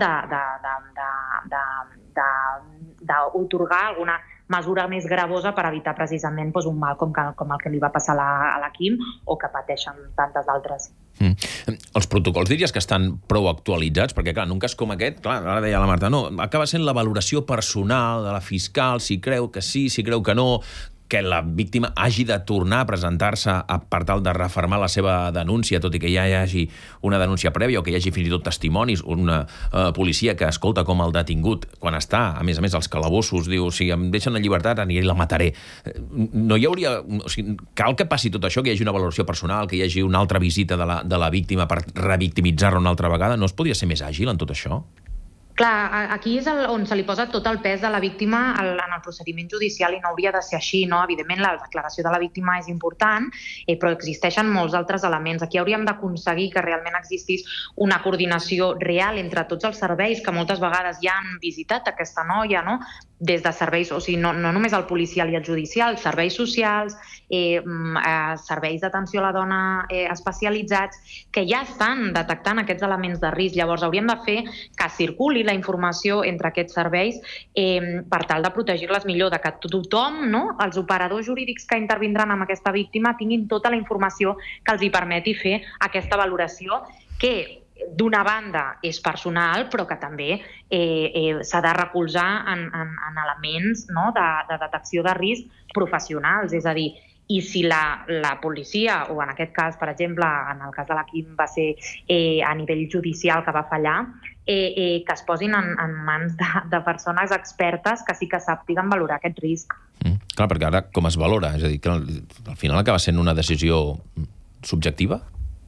d'autorgar alguna mesura més gravosa per evitar precisament doncs, un mal com, que, com el que li va passar a la, a la Quim o que pateixen tantes altres. Mm. Els protocols diries que estan prou actualitzats? Perquè, clar, en un cas com aquest, clar, ara deia la Marta, no, acaba sent la valoració personal de la fiscal, si creu que sí, si creu que no, que la víctima hagi de tornar a presentar-se per tal de refermar la seva denúncia, tot i que ja hi hagi una denúncia prèvia o que hi hagi fins i tot testimonis, una uh, policia que escolta com el detingut, quan està, a més a més, als calabossos, diu, si em deixen en llibertat aniré i la mataré. No hi hauria... O sigui, cal que passi tot això, que hi hagi una valoració personal, que hi hagi una altra visita de la, de la víctima per revictimitzar-la una altra vegada. No es podria ser més àgil en tot això? Clar, aquí és el, on se li posa tot el pes de la víctima en el procediment judicial i no hauria de ser així, no? Evidentment, la declaració de la víctima és important, eh, però existeixen molts altres elements. Aquí hauríem d'aconseguir que realment existís una coordinació real entre tots els serveis que moltes vegades ja han visitat aquesta noia, no? Des de serveis, o sigui, no, no només el policial i el judicial, serveis socials, eh, eh, serveis d'atenció a la dona eh, especialitzats, que ja estan detectant aquests elements de risc. Llavors, hauríem de fer que circuli la informació entre aquests serveis eh, per tal de protegir-les millor, de que tothom, no? Els operadors jurídics que intervindran amb aquesta víctima tinguin tota la informació que els hi permeti fer aquesta valoració que d'una banda és personal, però que també eh, eh, s'ha de recolzar en, en, en elements no? de, de detecció de risc professionals. És a dir, i si la, la policia, o en aquest cas, per exemple, en el cas de la Quim va ser eh, a nivell judicial que va fallar, eh, eh, que es posin en, en mans de, de persones expertes que sí que sàpiguen valorar aquest risc. Mm, clar, perquè ara com es valora? És a dir, que al, al final acaba sent una decisió subjectiva?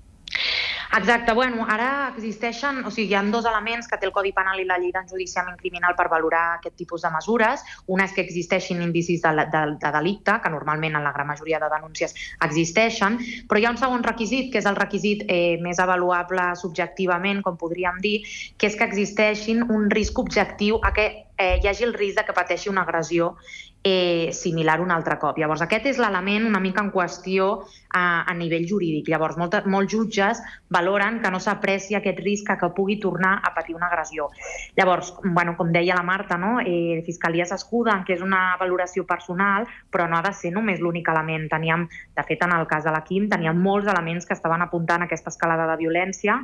Exacte, bueno, ara existeixen, o sigui, hi ha dos elements que té el Codi Penal i la Llei d'Enjudiciament Criminal per valorar aquest tipus de mesures. Una és que existeixin indicis de, de, de delicte, que normalment en la gran majoria de denúncies existeixen, però hi ha un segon requisit, que és el requisit eh, més avaluable subjectivament, com podríem dir, que és que existeixin un risc objectiu a que eh, hi hagi el risc de que pateixi una agressió eh, similar un altre cop. Llavors, aquest és l'element una mica en qüestió a, a nivell jurídic. Llavors, molta, molts jutges valoren que no s'aprecia aquest risc que pugui tornar a patir una agressió. Llavors, bueno, com deia la Marta, no? eh, Fiscalia s'escuda en que és una valoració personal, però no ha de ser només l'únic element. Teníem, de fet, en el cas de la Quim, teníem molts elements que estaven apuntant a aquesta escalada de violència,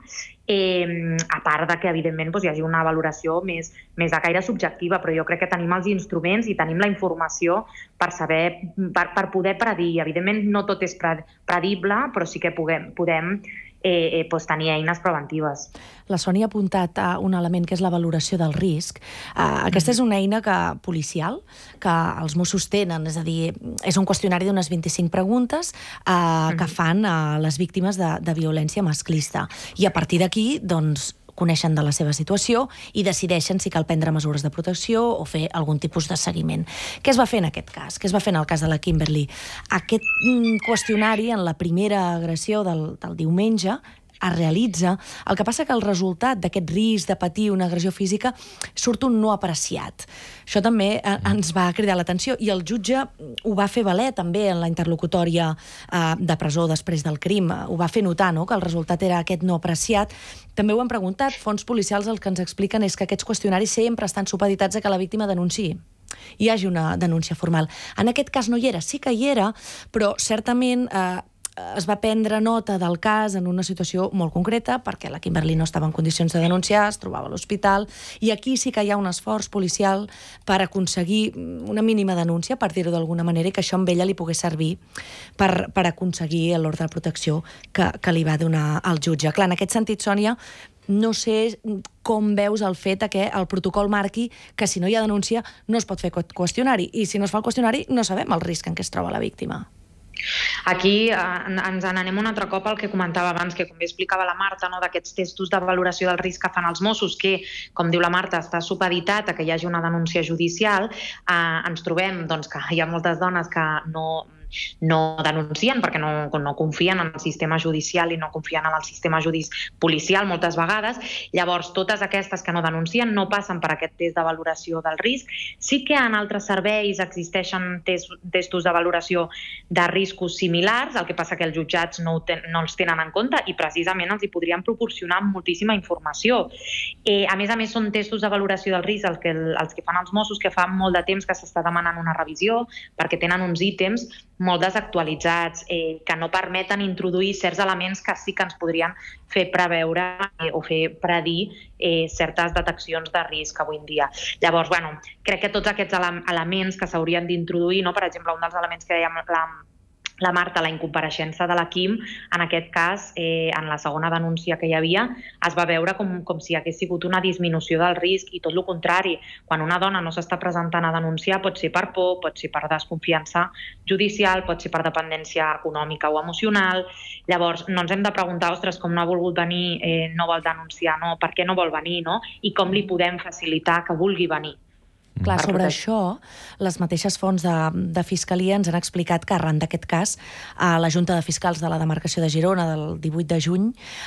eh, a part de que, evidentment, doncs, hi hagi una valoració més, més de caire subjectiva, però jo crec que tenim els instruments i tenim la informació per saber, per, per poder predir. Evidentment, no tot és predible, però sí que puguem, podem eh, eh, doncs, tenir eines preventives. La Sònia ha apuntat a un element que és la valoració del risc. Uh, aquesta és una eina que, policial que els Mossos tenen, és a dir, és un qüestionari d'unes vint-i-cinc preguntes uh, que fan a les víctimes de, de violència masclista. I a partir d'aquí, doncs, coneixen de la seva situació i decideixen si cal prendre mesures de protecció o fer algun tipus de seguiment. Què es va fer en aquest cas? Què es va fer en el cas de la Kimberly? Aquest mm, qüestionari, en la primera agressió del, del diumenge, es realitza. El que passa que el resultat d'aquest risc de patir una agressió física surt un no apreciat. Això també eh, ens va cridar l'atenció i el jutge ho va fer valer també en la interlocutòria eh, de presó després del crim. Ho va fer notar, no?, que el resultat era aquest no apreciat. També ho hem preguntat. Fons policials el que ens expliquen és que aquests qüestionaris sempre estan supeditats a que la víctima denunciï. Hi hagi una denúncia formal. En aquest cas no hi era. Sí que hi era, però certament eh, es va prendre nota del cas en una situació molt concreta perquè la Kimberly no estava en condicions de denunciar, es trobava a l'hospital, i aquí sí que hi ha un esforç policial per aconseguir una mínima denúncia, per dir-ho d'alguna manera, i que això amb ella li pogués servir per, per aconseguir l'ordre de protecció que, que li va donar el jutge. Clar, en aquest sentit, Sònia, no sé com veus el fet que el protocol marqui que si no hi ha denúncia no es pot fer qüestionari, i si no es fa el qüestionari no sabem el risc en què es troba la víctima. Aquí eh, ens n'anem un altre cop al que comentava abans, que com bé explicava la Marta, no, d'aquests testos de valoració del risc que fan els Mossos, que, com diu la Marta, està supeditat a que hi hagi una denúncia judicial. Eh, ens trobem doncs, que hi ha moltes dones que no... no denuncien perquè no, no confien en el sistema judicial i no confien en el sistema judici policial moltes vegades. Llavors, totes aquestes que no denuncien no passen per aquest test de valoració del risc. Sí que en altres serveis existeixen test, testos de valoració de riscos similars, el que passa que els jutjats no, ten, no els tenen en compte i precisament els hi podrien proporcionar moltíssima informació. Eh, a més a més, són testos de valoració del risc els que, els que fan els Mossos, que fa molt de temps que s'està demanant una revisió perquè tenen uns ítems molt desactualitzats, eh, que no permeten introduir certs elements que sí que ens podrien fer preveure eh, o fer predir eh, certes deteccions de risc avui en dia. Llavors, bueno, crec que tots aquests ele elements que s'haurien d'introduir, no? Per exemple, un dels elements que dèiem la, la Marta, la incompareixença de la Quim, en aquest cas, eh, en la segona denúncia que hi havia, es va veure com, com si hagués sigut una disminució del risc i tot el contrari. Quan una dona no s'està presentant a denunciar, pot ser per por, pot ser per desconfiança judicial, pot ser per dependència econòmica o emocional. Llavors, no ens hem de preguntar, ostres, com no ha volgut venir, eh, no vol denunciar, no? Per què no vol venir, no? I com li podem facilitar que vulgui venir. Clar, sobre això, les mateixes fonts de, de Fiscalia ens han explicat que arran d'aquest cas, a la Junta de Fiscals de la Demarcació de Girona del divuit de juny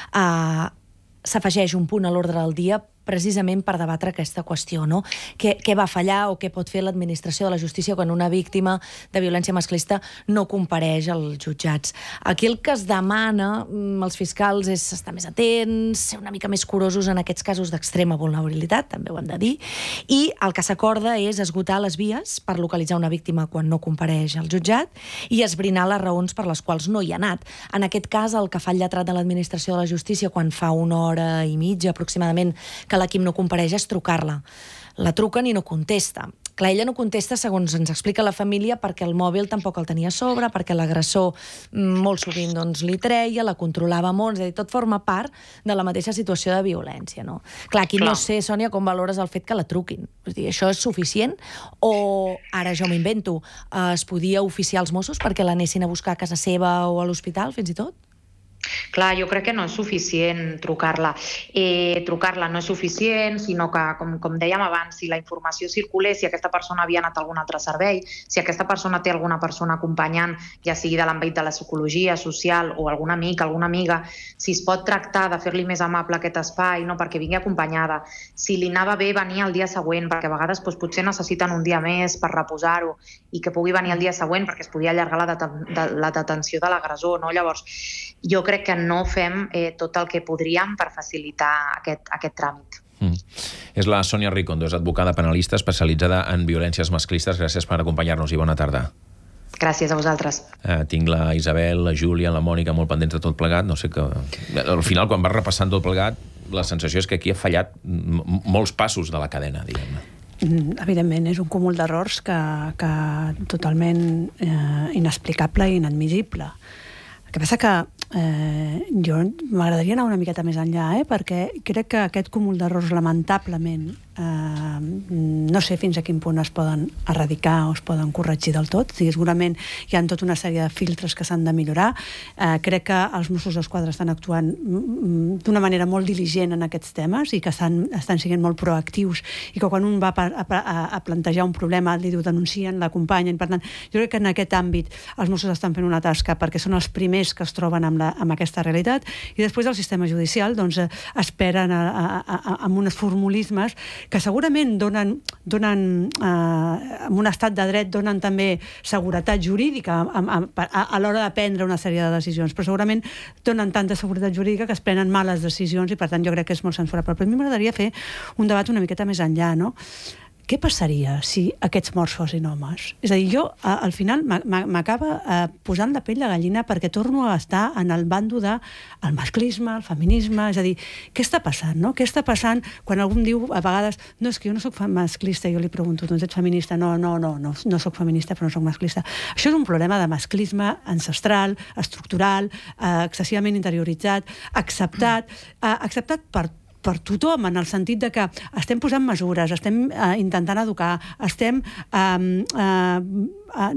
eh, s'afegeix un punt a l'ordre del dia precisament per debatre aquesta qüestió, no? Què, què va fallar o què pot fer l'administració de la justícia quan una víctima de violència masclista no compareix als jutjats. Aquí el que es demana als fiscals és estar més atents, ser una mica més curosos en aquests casos d'extrema vulnerabilitat, també ho hem de dir, i el que s'acorda és esgotar les vies per localitzar una víctima quan no compareix al jutjat i esbrinar les raons per les quals no hi ha anat. En aquest cas, el que fa el lletrat de l'administració de la justícia quan fa una hora i mitja aproximadament que la Quim no compareix és trucar-la. La truquen i no contesta. Clar, ella no contesta, segons ens explica la família, perquè el mòbil tampoc el tenia a sobre, perquè l'agressor molt sovint doncs, li treia, la controlava molt, és a dir, tot forma part de la mateixa situació de violència, no? Clar, aquí Clar. no sé, Sònia, com valores el fet que la truquin. És dir, això és suficient? O, ara jo m'invento, es podia oficiar els Mossos perquè l'anessin a buscar a casa seva o a l'hospital, fins i tot? Clar, jo crec que no és suficient trucar-la. Eh, trucar-la no és suficient, sinó que, com, com dèiem abans, si la informació circulés, si aquesta persona havia anat a algun altre servei, si aquesta persona té alguna persona acompanyant, ja sigui de l'àmbit de la psicologia social o algun amic, alguna amiga, si es pot tractar de fer-li més amable aquest espai, no, perquè vingui acompanyada, si li anava bé venir el dia següent, perquè a vegades doncs, potser necessiten un dia més per reposar-ho i que pugui venir el dia següent perquè es podia allargar la, deten de, la detenció de l'agressor. No? Llavors, jo crec que no fem eh, tot el que podríem per facilitar aquest, aquest tràmit. Mm. És la Sònia Ricondo, és advocada penalista especialitzada en violències masclistes. Gràcies per acompanyar-nos i bona tarda. Gràcies a vosaltres. Eh, tinc la Isabel, la Júlia, la Mònica molt pendents de tot plegat. No sé que... Al final, quan vas repassant tot plegat, la sensació és que aquí ha fallat molts passos de la cadena, diguem-ne. Evidentment, és un cúmul d'errors que, que totalment eh, inexplicable i inadmissible. El que passa que eh, jo m'agradaria anar una miqueta més enllà, eh, perquè crec que aquest cúmul d'errors lamentablement eh, no sé fins a quin punt es poden erradicar o es poden corregir del tot. Segurament hi ha tota una sèrie de filtres que s'han de millorar. Eh, crec que els Mossos d'Esquadra estan actuant d'una manera molt diligent en aquests temes i que estan, estan sent molt proactius i que quan un va a, a, a plantejar un problema li ho denuncien, l'acompanyen. Per tant, jo crec que en aquest àmbit els Mossos estan fent una tasca perquè són els primers que es troben amb, la, amb aquesta realitat i després el sistema judicial doncs, eh, esperen a, a, a, amb uns formulismes que segurament donen, donen eh, en un estat de dret donen també seguretat jurídica a, a, a, a l'hora de prendre una sèrie de decisions, però segurament donen tanta seguretat jurídica que es prenen males decisions i per tant jo crec que és molt censurable. Però a mi m'agradaria fer un debat una miqueta més enllà, no? Què passaria si aquests morts fossin homes? És a dir, jo al final m'acaba posant la pell de gallina perquè torno a estar en el bando del masclisme, el feminisme, és a dir, què està passant, no? Què està passant quan algú em diu a vegades no, és que jo no soc masclista, jo li pregunto, doncs ets feminista? No, no, no, no, no soc feminista però no soc masclista. Això és un problema de masclisme ancestral, estructural, eh, excessivament interioritzat, acceptat, eh, acceptat per per tothom, en el sentit de que estem posant mesures, estem eh, intentant educar, estem eh, eh,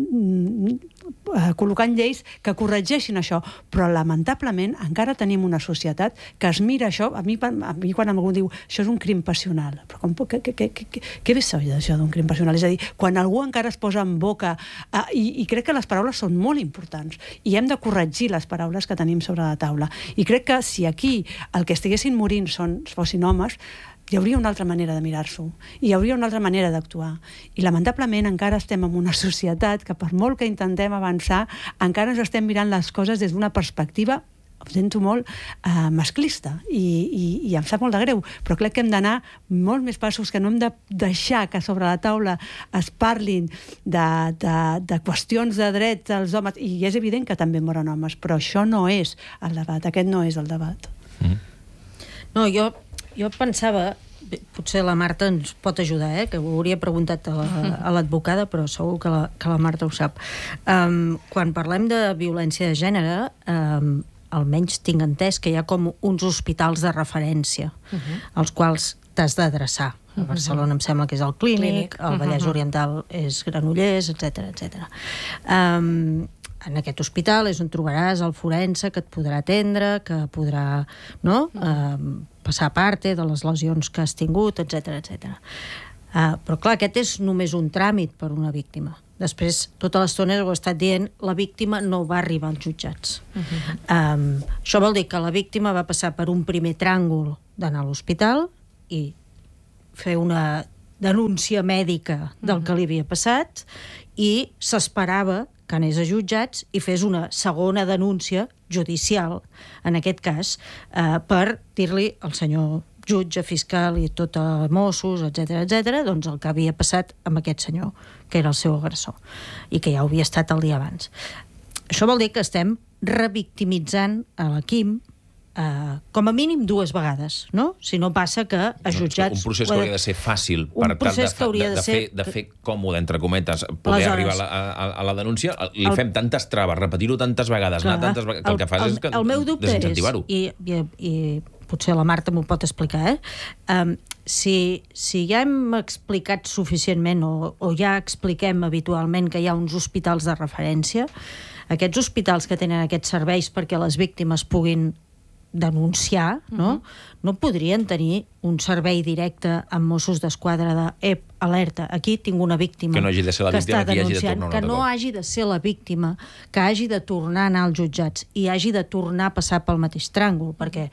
eh, col·locant lleis que corregeixin això, però lamentablement encara tenim una societat que es mira això, a mi, a mi quan algú diu això és un crim passional, però com, què, què, què, què, què ve això d'un crim passional? És a dir, quan algú encara es posa en boca eh, i, i crec que les paraules són molt importants i hem de corregir les paraules que tenim sobre la taula i crec que si aquí el que estiguessin morint són, fossin homes, hi hauria una altra manera de mirar-s'ho i hi hauria una altra manera d'actuar i lamentablement encara estem en una societat que per molt que intentem avançar encara ens estem mirant les coses des d'una perspectiva ho sento molt, eh, masclista i, i, i em sap molt de greu però crec que hem d'anar molt més passos que no hem de deixar que sobre la taula es parlin de, de, de qüestions de drets dels homes i és evident que també moren homes però això no és el debat, aquest no és el debat. Mm. No, jo Jo pensava, potser la Marta ens pot ajudar, eh? Que ho hauria preguntat a l'advocada, però segur que la, que la Marta ho sap. Um, quan parlem de violència de gènere, um, almenys tinc entès que hi ha com uns hospitals de referència, uh-huh. als quals t'has d'adreçar. A Barcelona em sembla que és el Clínic, Clínic. El Vallès uh-huh. Oriental és Granollers, etcètera, etcètera. Um, en aquest hospital és on trobaràs el forense que et podrà atendre, que podrà no? uh, passar parte de les lesions que has tingut, etcètera, etcètera. Uh, però clar, aquest és només un tràmit per una víctima. Després, tota l'estona ho he estat dient, la víctima no va arribar als jutjats. Uh-huh. um, això vol dir que la víctima va passar per un primer tràngol d'anar a l'hospital i fer una denúncia mèdica del uh-huh. que li havia passat i s'esperava que anés a jutjats i fes una segona denúncia judicial, en aquest cas, eh, per dir-li al senyor jutge, fiscal i tot a Mossos, etcètera, etcètera, doncs el que havia passat amb aquest senyor, que era el seu agressor, i que ja ho havia estat el dia abans. Això vol dir que estem revictimitzant a la Quim Uh, com a mínim dues vegades, no? Si no passa que a jutjats... Un procés que hauria de ser fàcil per tal de, de, de, fer, de fer còmode, entre cometes, poder arribar a la, a, a la denúncia. Li el... fem tantes traves, repetir-ho tantes vegades, clar, anar tantes vegades, que el que fas el, és que el meu dubte desincentivar-ho. És, i, i, i potser la Marta m'ho pot explicar, eh? Um, si, si ja hem explicat suficientment o, o ja expliquem habitualment que hi ha uns hospitals de referència, aquests hospitals que tenen aquests serveis perquè les víctimes puguin denunciar, no? Uh-huh. No podrien tenir un servei directe amb Mossos d'Esquadra de ep, alerta, aquí tinc una víctima que no hagi de ser la víctima, que hagi de tornar que no hagi de ser la víctima, que hagi de tornar a anar als jutjats i hagi de tornar a passar pel mateix tràngol, perquè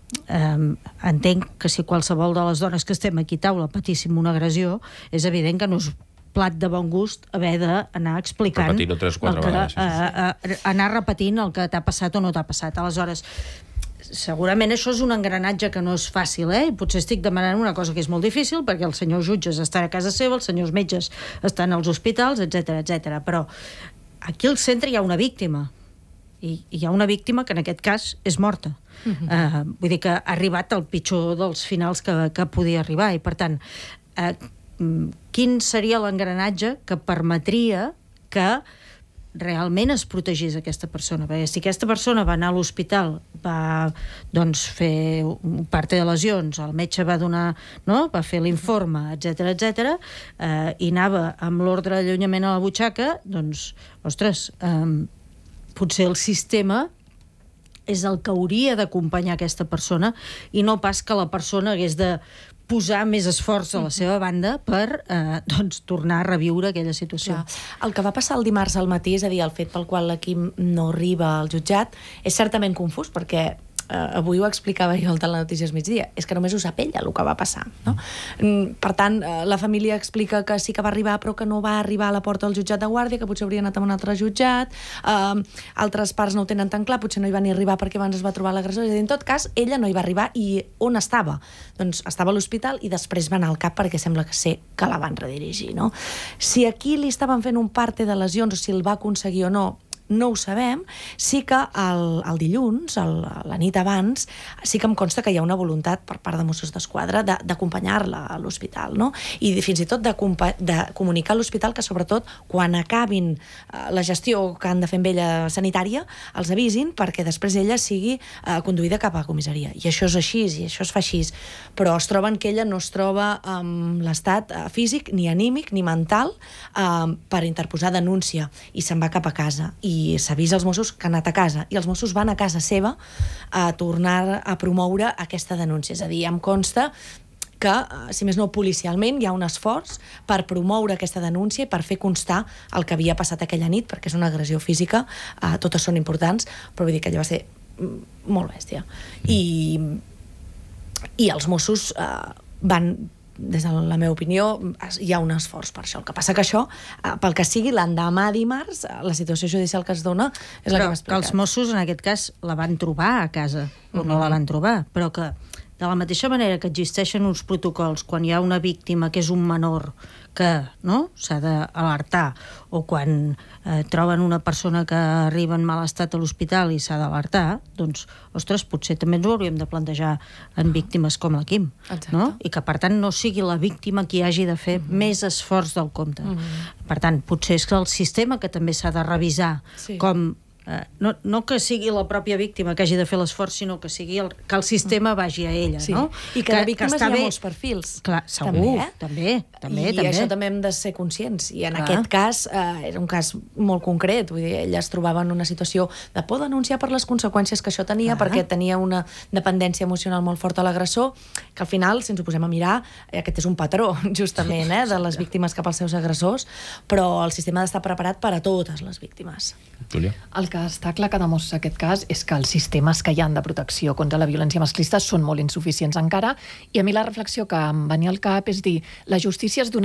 eh, entenc que si qualsevol de les dones que estem aquí a taula patíssim una agressió, és evident que no és plat de bon gust haver d'anar explicant repetir-ho tres, quatre que, vegades, sí, sí. Uh, uh, anar repetint el que t'ha passat o no t'ha passat. Aleshores, segurament això és un engranatge que no és fàcil, eh? I potser estic demanant una cosa que és molt difícil, perquè els senyors jutges estan a casa seva, els senyors metges estan als hospitals, etcètera, etcètera. Però aquí al centre hi ha una víctima, i hi ha una víctima que en aquest cas és morta. Uh-huh. uh, vull dir que ha arribat al pitjor dels finals que, que podia arribar, i per tant, uh, quin seria l'engranatge que permetria que realment es protegís aquesta persona? Perquè si aquesta persona va anar a l'hospital, va doncs, fer un parte de lesions, el metge va donar, no? Va fer l'informe, etcètera, etcètera, eh, i anava amb l'ordre d'allunyament a la butxaca, doncs, ostres, eh, potser el sistema és el que hauria d'acompanyar aquesta persona i no pas que la persona hagués de posar més esforç a la seva banda per eh, doncs, tornar a reviure aquella situació. Clar. El que va passar el dimarts al matí, és a dir, el fet pel qual l'equip no arriba al jutjat, és certament confús, perquè eh, avui ho explicava jo al Telenotícies Migdia, és que només ho sap ella el que va passar, no? Per tant, eh, la família explica que sí que va arribar, però que no va arribar a la porta del jutjat de guàrdia, que potser hauria anat a un altre jutjat, eh, altres parts no ho tenen tan clar, potser no hi va ni arribar perquè abans es va trobar l'agressor, és a dir, en tot cas, ella no hi va arribar, i on estava? Doncs estava a l'hospital i després va anar al cap perquè sembla que sé que la van redirigir, no? Si aquí li estaven fent un parte de lesions, o si el va aconseguir o no, no ho sabem. Sí que el, el dilluns, el, la nit abans, sí que em consta que hi ha una voluntat per part de Mossos d'Esquadra d'acompanyar-la a l'hospital, no? I fins i tot de, de comunicar a l'hospital que, sobretot, quan acabin eh, la gestió que han de fer amb ella sanitària, els avisin perquè després ella sigui eh, conduïda cap a comissaria. I això és així, i això es fa així. Però es troben que ella no es troba amb l'estat eh, físic, ni anímic, ni mental eh, per interposar denúncia, i se'n va cap a casa. I i s'avisa als Mossos que han anat a casa, i els Mossos van a casa seva a tornar a promoure aquesta denúncia. És a dir, em consta que, si més no policialment, hi ha un esforç per promoure aquesta denúncia i per fer constar el que havia passat aquella nit, perquè és una agressió física, eh, totes són importants, però vull dir que allò va ser molt bèstia. I, i els Mossos eh, van... des de la meva opinió, hi ha un esforç per això. El que passa que això, pel que sigui, l'endemà dimarts, la situació judicial que es dona és la però que m'ha explicat. Els Mossos, en aquest cas, la van trobar a casa, o no la van trobar, però que de la mateixa manera que existeixen uns protocols quan hi ha una víctima que és un menor que no s'ha d'alertar, o quan eh, troben una persona que arriba en mal estat a l'hospital i s'ha d'alertar, doncs, ostres, potser també ens ho hauríem de plantejar en víctimes com la Quim, no? I que, per tant, no sigui la víctima qui hagi de fer uh-huh. més esforç del compte. Uh-huh. Per tant, potser és que el sistema que també s'ha de revisar sí. com... No, no que sigui la pròpia víctima que hagi de fer l'esforç, sinó que sigui el, que el sistema vagi a ella, sí. no? I que, que de víctimes que hi ha bé... molts perfils. Clar, segur, també, eh? també, també. I també. això també hem de ser conscients. I en Clar. aquest cas, eh, era un cas molt concret. Vull dir, ella es trobava en una situació de por denunciar per les conseqüències que això tenia, Clar. perquè tenia una dependència emocional molt forta a l'agressor, que al final, si ens ho posem a mirar, aquest és un patró, justament, eh, de les víctimes cap als seus agressors, però el sistema ha d'estar preparat per a totes les víctimes. Júlia? El que està clar que demostra aquest cas és que els sistemes que hi ha de protecció contra la violència masclista són molt insuficients encara, i a mi la reflexió que em venia al cap és dir, la justícia és d'una